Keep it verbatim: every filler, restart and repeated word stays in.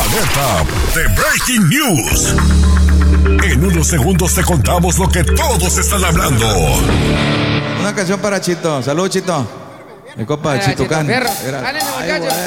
alerta de Breaking News. En unos segundos te contamos lo que todos están hablando. Una canción para Chito. Salud, Chito. Mi compa, Chito Can. Dale, muchachos.